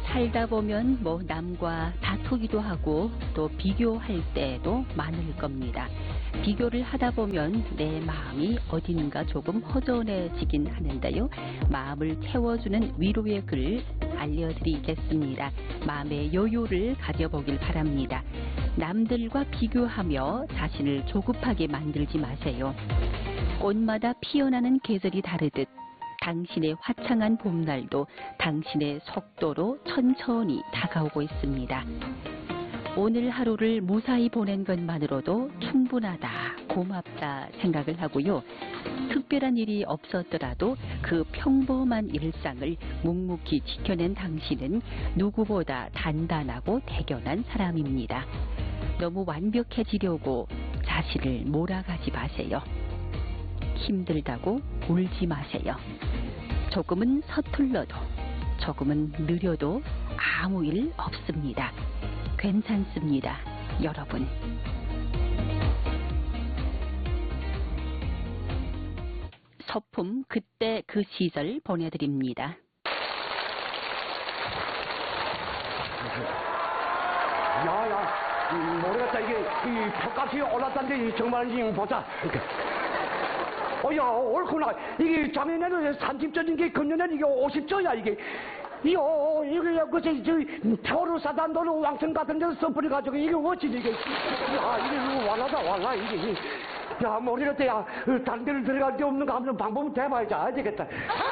살다 보면 뭐 남과 다투기도 하고 또 비교할 때도 많을 겁니다. 비교를 하다 보면 내 마음이 어딘가 조금 허전해지긴 하는데요. 마음을 채워주는 위로의 글 알려드리겠습니다. 마음의 여유를 가져보길 바랍니다. 남들과 비교하며 자신을 조급하게 만들지 마세요. 꽃마다 피어나는 계절이 다르듯 당신의 화창한 봄날도 당신의 속도로 천천히 다가오고 있습니다. 오늘 하루를 무사히 보낸 것만으로도 충분하다, 고맙다 생각을 하고요. 특별한 일이 없었더라도 그 평범한 일상을 묵묵히 지켜낸 당신은 누구보다 단단하고 대견한 사람입니다. 너무 완벽해지려고 자신을 몰아가지 마세요. 힘들다고 울지 마세요. 조금은 서툴러도 조금은 느려도 아무 일 없습니다. 괜찮습니다, 여러분. 소품 그때 그 시절 보내드립니다. 야야, 모르겠다. 이게 이 표값이 올랐다는데 정말인지 보자. 야, 옳구나. 이게 작년에는 30전인 게 금년에는 이게 50조야 이게. 이게 그저 표로 사단 돈을 왕성 같은 데서 써버려가지고 이게 어찌지 이게. 야, 이게 완하다 이게. 야, 모르겠다. 야, 다른 데를 들어갈 데 없는가 하면 방법을 대봐야지 알겠다.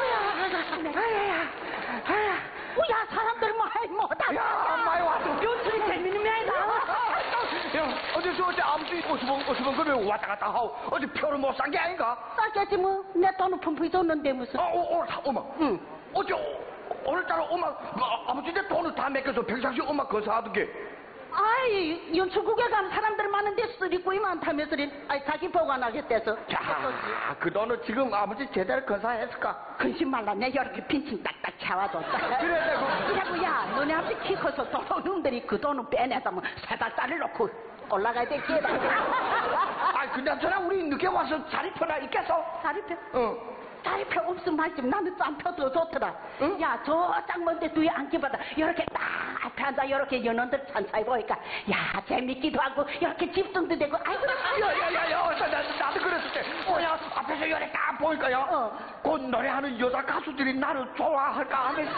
야, 사람들 뭐다. 야, 많이 왔어. 연출이 재밌는 면이다. 야, 어제 아무튼 50원 그러면 왔다 갔다 하고 어제 표를 못 산 게 아닌가? 싸겠지 뭐. 내 돈은 펌프이 줬는데 무슨. 엄마. 응. 어제 오늘따라 엄마 아버지 내 돈을 다 맡겨서 평상시 엄마 거사하던 게. 아이, 연출국에 가면 사람들 많은데 쓰리고이 많다면서 자기 보관하겠대서. 자, 그 돈을 지금 아버지 제대로 거사했을까? 근심 말라. 내가 이렇게 빈침 딱딱 채워줬다. 그래, 그래고 야, 너네 아버지 키 커서 놈들이 그 돈을 빼내서 뭐 세달짜리 놓고 올라가야 되겠다. 아, 그나저나 우리 늦게 와서 자리표나 있겠어? 자리표? 응. 자리표 없으면 말지. 나는 짠표 더 좋더라. 응? 야, 저 짱먼데 뒤에 앉기보다 이렇게 딱 앞에 앉아 이렇게 연원들 찬차히 보니까 야, 재밌기도 하고 이렇게 집중도 되고. 아이고. 야야야야, 나도 그랬을 때 뭐야 앞에서 이렇게 딱 보니까요. 곧 노래하는 여자 가수들이 나를 좋아할까 하면서.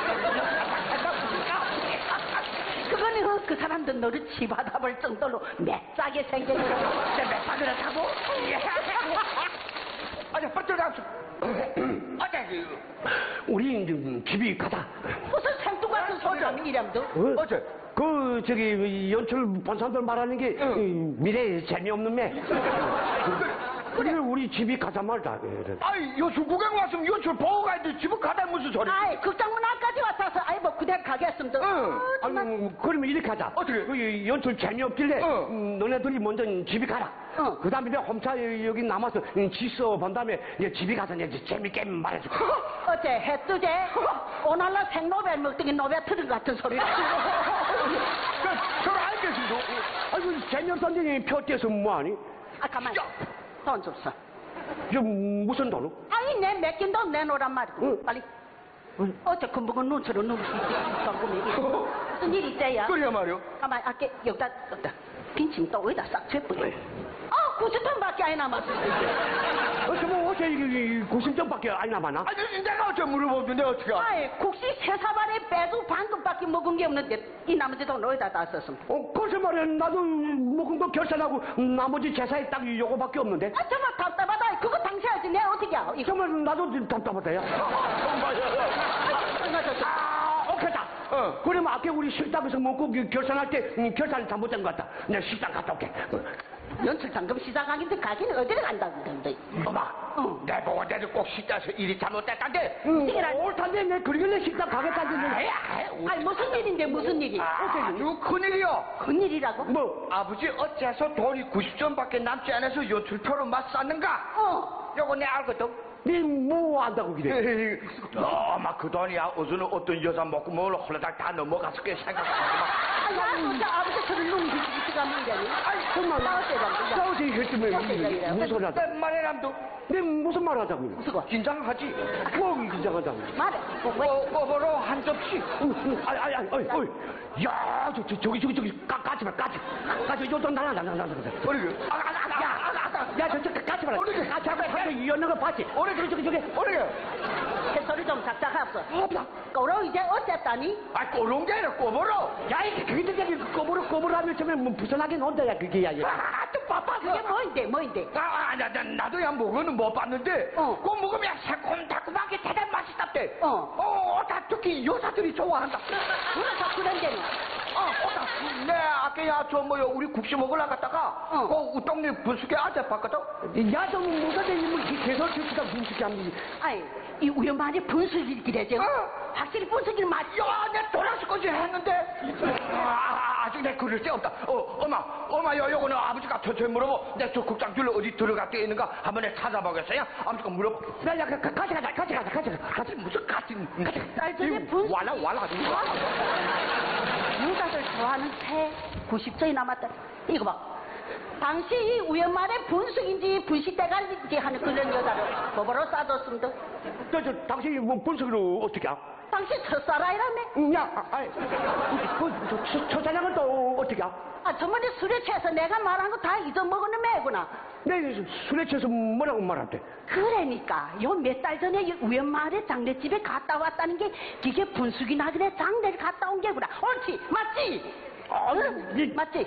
그거는 그 사람들 너를 치받아볼 정도로 매싸게 생겼어. 내 매싸기를 타고. 아니, 빨리 나가서. 어제 우리 집이 가자. 무슨 생뚱같은 소리라면 이래도. 어제 연출 본사들 말하는 게 미래에 재미없는 매. 그래 우리 집이 가자 말자. 아이, 연출 구경 왔으면 연출 보고 가야 돼. 집을 가다 무슨 소리? 아이, 극장문 앞까지 왔어서 아이 뭐 그대로 가겠습니다. 아니, 그러면 이렇게 하자. 어떻게? 그 연출 재미없길래 너네들이 먼저 집에 가라. 그 다음에 내가 홈차 여기 남아서 지써 본 다음에 집에 가서 이제 재밌게 말해줄게. 어째 해뜨제 오날라 생노벨 먹더니 노벨 틀은 같은 소리야. 저를 알겠습니다. 아이고, 재미없던데 표 떼서 뭐하니? 아, 가만히 돈 줬어. 좀 무슨 돈으로? 아니, 내 맡긴 돈 내놓으란 말이야. 빨리. 어째 금붕은 눈처럼 눈을 휘휘 무슨 일이 있대요? 그래야 말이요. 가만히 아까 여기다 빈침 또 어디다 싹 쥐뿌려. 90점밖에 안 남았어. 어째 이게 90점밖에 안 남았나? 아니, 내가 어째 물어보면 내가 어떻게 알아? 아이, 국시 3사발에 빼도 방금밖에 먹은 게 없는데 이 나머지 돈 어디다 다 썼음? 글쎄 말이야, 나도 먹은 거 결산하고 나머지 재산이 딱 요거밖에 없는데. 아, 정말 답답하다. 그거 당시야지. 내가 어떻게 알아? 정말 나도 좀 답답하다요. 오케이다. 그러면 아까 우리 식당에서 먹고 결산할 때 결산이 잘못된 것 같다. 내가 식당 갔다 올게. 연출 잠금 시작하긴데 가기는 어디를 간다고 그러는데. 엄마, 내 보고 내도 꼭 식당에서 일이 잘못됐단데. 옳단데 내 그러길래 식당 가겠다는데. 아니, 무슨 일인데 무슨 일이? 이거 큰일이요. 큰일이라고? 뭐? 아버지 어째서 돈이 90점밖에 남지 않아서 연출표로 맞쌌는가? 요거 내 알거든. 네 뭐 안다고 그래? 아마 그 돈이야 어제는 어떤 여자 먹고 뭘 홀라당 다 넘어갔을 게 생각하지 마. 야, 너 아버지처럼 눈이 비치가 문제니? 아이, 정말. 싸웠대잖아. 싸우지, 했으면 싸웠대잖아. 무슨 소리 하자. 내 말해람도 내 무슨 말 하자고. 무슨 거? 긴장하지. 뭐 긴장하자고. 말해. 뭐, 꼬보로 한 접시. 어이. 야, 저기, 까지 마, 까지. 요즘 나라. 어리 야, 까지 마라. 까지 하고 이었는 거 봤지? 어리. 새소리 좀 작작 합소. 없다. 꼬로 이제 어쨌다니? 아 꼬롱 게 아니라 꼬보로. 야, 그게 저기 꼬부러 하면 처음에 뭐 부산하긴 혼자야, 그게 야. 아또 바빠. 그게 뭐인데? 나도 야 먹어는 못 봤는데. 어. 그거 먹으면 새콤달콤하게 대단 맛있답대. 어. 다 특히 여자들이 좋아한다. 그래서 그런데는. 내 아까 저 뭐야 우리 국수 먹으러 갔다가 어. 그 동네 분수대 앉아 봤거든. 야, 좀 뭐가 되면 개설 출시가 분식이 합니다. 아이, 이 우연만이 분수길이래죠? 확실히 분수길 맞지? 야, 내 돌아서까지 했는데. 아직 내 그럴 데 없다. 엄마, 요거는 아버지가 천천히 물어보. 내 저 국장줄로 어디 들어갔대 있는가 한번 내 찾아보겠어요. 아버지가 물어보. 야, 같이 가자. 무슨 같이. 쌀전에 분수. 와라. 여자들 좋아하는 새 90점이 남았다. 이거 봐. 당시 이 우연만의 분숙인지 분식대가리인지 하는 그런 여자를 법으로 싸줬습니다. 당신이 뭐 분석으로 어떻게 하? 당시 첫사랑이라며? 야, 처자장은 또 어떻게 하? 저번에 술에 취해서 내가 말한 거 다 잊어먹었는 매구나. 내 술에 취해서 뭐라고 말한대? 그러니까 요 몇 달 전에 이 우연마을에 장례집에 갔다 왔다는 게 그게 분숙이 나길래 장례를 갔다 온 게구나. 옳지? 맞지? 응? 맞지?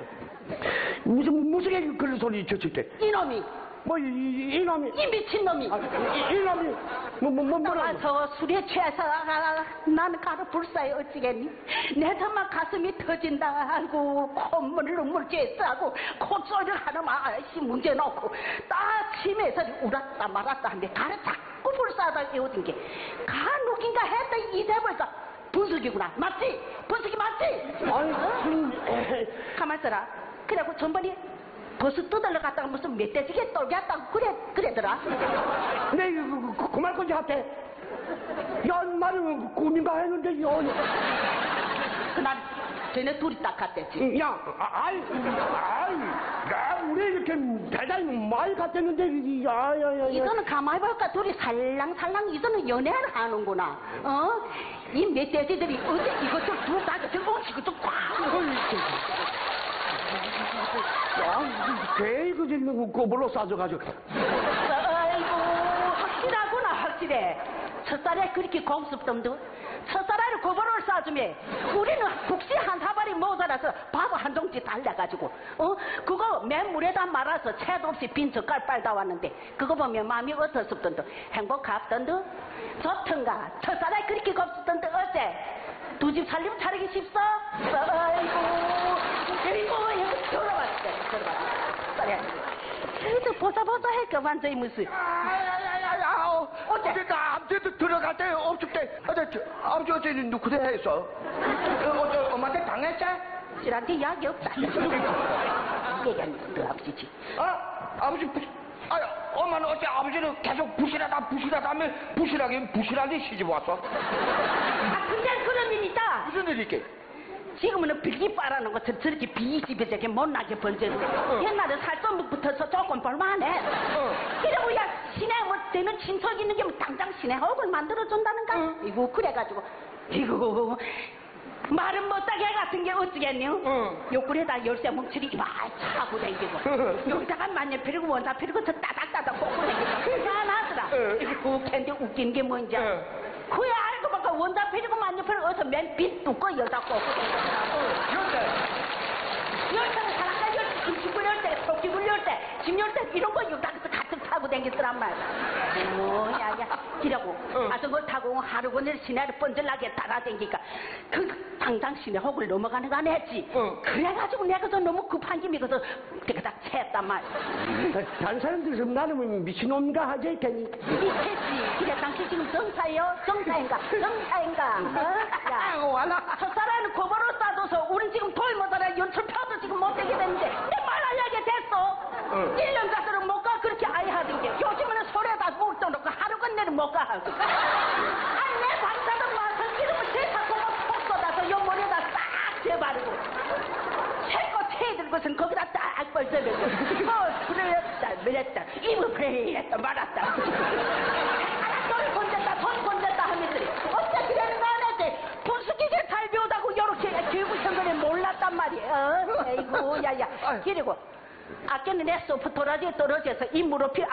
무슨 그런 소리 쳤을 때? 이놈이 이놈이 이 미친놈이 이놈이 뭐라고? 나와서 술에 취해서 나는 가루 불사에 어찌겠니? 내 정말 가슴이 터진다 하고 콧물 눈물 쬐싸고 콧소리를 하나만 아이씨 문제 놓고 딱 침에서 울었다 말았다 하는데 가루 자꾸 불사하다 깨우든 게 간혹인가 했다 이제 보니까 분숙이구나. 맞지? 분숙이 맞지? 가만 있어라. 그래갖고 전번에 버스 뜯으러 갔다가 무슨 멧돼지게 떨겼다고 그래더라. 내 그말 건지 할때 연말은 꿈인가 했는데 그날 쟤네 둘이 딱 갔댔지. 야, 나 우리 이렇게 대단히 많이 갔댔는데 야야야. 이거는 가만히 볼까 둘이 살랑살랑 이거는 연애를 하는구나. 이 멧돼지들이 어제 이것저것 두 가지들 엉치고 좀 꽉. 괜히 그지 꼬불로 싸줘가지고. 아이고 확실하구나 확실해. 첫살에 그렇게 공습dom도 첫살에는 고번호를 싸주면 우리는 국시 한 사발이 모자라서 밥 한 동지 달래가지고 그거 맨 물에다 말아서 채도 없이 빈 젓갈 빨다 왔는데 그거 보면 마음이 어떻습던도 행복합던도 좋던가. 첫살에 그렇게 곱습던도 어째 두 집 살림 차리기 쉽소? 아이고 들어봤어. 그래. 그래도 보자 했구만 저희 무슨. 어제 나 아버지도 들어갈 때 없을 때 아버지 어제 누구대 했어? 어제 엄마한테 당했지? 씨한테 약이 없다. 얘기하는 그 아버지지. 아버지 엄마는 어제 아버지는 계속 부실하다며 부실하게 시집 왔어. 근데 그런 일 있다. 무슨 일 있게? 지금은 빌기 빨아는 것처럼 저렇게 비집에 저렇게 못나게 번졌는데 옛날에 살좀 붙어서 조금 볼만해. 이러고 야 시내 뭐 되는 친척 있는 게 뭐 당장 시내 얼굴 만들어준다는가? 이거 그래가지고 이거 말은 못하게 같은 게 어찌겠니요? 옆구리에다 열쇠 뭉치리 이만 차고 다니고 여기다가 만년 피르고 원자 피르고 저 따닥따닥 꽂고 다니고 희한하더라. 이거 웃긴데 웃긴 게 뭔지 그야 알고 보니까 원자 피르고 만년 피르고 어서 맨 빛 뚫고 열다 꽂고 다니고 열쇠는 사람가 열쇠 김치 끓일 때 토끼 굴릴 때 집 열 때 이런 거 여기다가 가득 타고 다니더란 말이야. 야야 이라고 자전거 타고 하루 종일 시내를 번질나게 따라다니니까 그 당장 시내 혹을 넘어가는 거 안 했지. 그래가지고 내가 저 너무 급한 김에 그래서 내가 챘단 말이야. 다른 사람들 좀 나는 미친놈인가 하지 했겠니? 미쳤지. 그래 당신 지금 정사예요? 정사인가? 야 첫사람은 고바로 싸줘서 우린 지금 돌 못하라 연출표도 지금 못되게 됐는데 내 말하려게 됐어. 1년 가서는 못 가 그렇게 아예 하던 게 요즘은 소리에다 물 떠놓고 하루 건네는 못 가 하고 내 방사도 마서 기름을 대타고 푹 쏟아서 요 머리에다 싹 재바르고 것은 거기다 딱 벌써내고 그랬다 입을 베렸다 말았다 돈 건졌다 돈 건졌다 하면서리 어째 그러는 거 하나지 분수기계 잘 배우다고 요렇게 교육을 전에 몰랐단 말이야 아이고 야야 그리고 아껴는 내 소프 도라지에 떨어져서 이 무릎이